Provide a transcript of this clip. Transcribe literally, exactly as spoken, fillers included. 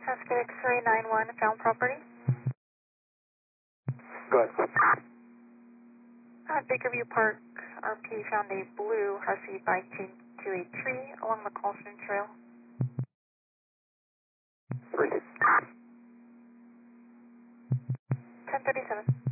Husky X-ray nine one, found property. Go ahead. At Bakerview Park, R P found a blue Husky bike chained to a tree along the Colston Trail. Three. ten thirty-seven.